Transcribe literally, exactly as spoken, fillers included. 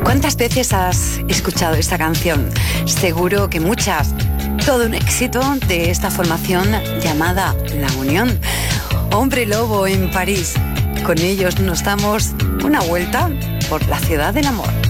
¿Cuántas veces has escuchado esta canción? Seguro que muchas. Todo un éxito de esta formación llamada La Unión. Hombre Lobo en París. Con ellos nos damos una vuelta por la ciudad del amor.